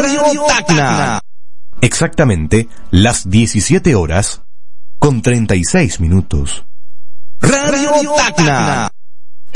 Radio Tacna. Exactamente las 17 horas con 36 minutos. Radio Tacna.